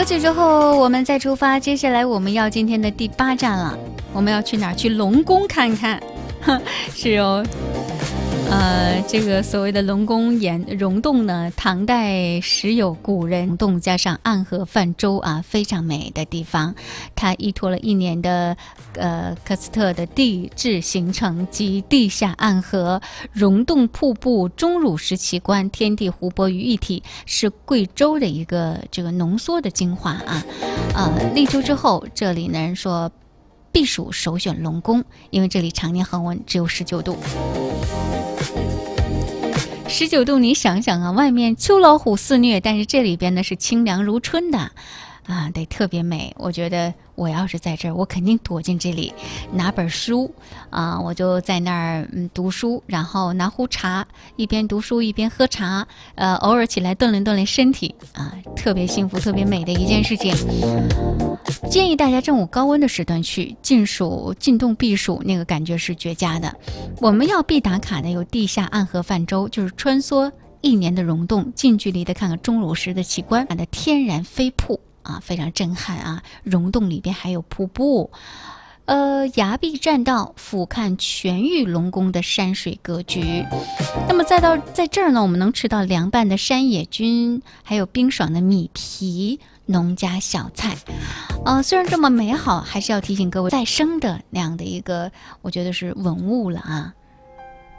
歌曲之后我们再出发，接下来我们要今天的第8站了，我们要去哪儿？去龙宫看看。是哦，这个所谓的龙宫溶洞呢，唐代时有古人溶洞加上暗河泛舟啊，非常美的地方。它依托了1年的喀斯特的地质形成及地下暗河、溶洞瀑布、钟乳石奇观、天地湖泊于一体，是贵州的一个这个浓缩的精华啊。立秋之后，这里呢人说避暑首选龙宫，因为这里常年恒温只有19度。19度，你想想啊，外面秋老虎肆虐，但是这里边呢是清凉如春的啊，得特别美。我觉得我要是在这儿，我肯定躲进这里，拿本书啊，我就在那儿读书，然后拿壶茶，一边读书一边喝茶，偶尔起来锻炼锻炼身体啊，特别幸福特别美的一件事情。建议大家正午高温的时段去，进洞避暑，那个感觉是绝佳的。我们要必打卡的有地下暗河泛舟，就是穿梭1年的溶洞，近距离的看看钟乳石的奇观的天然飞瀑啊，非常震撼啊！溶洞里边还有瀑布。崖壁栈道俯瞰全域龙宫的山水格局。那么在这儿呢，我们能吃到凉拌的山野菌，还有冰爽的米皮、农家小菜。虽然这么美好，还是要提醒各位再生的那样的一个，我觉得是文物了啊。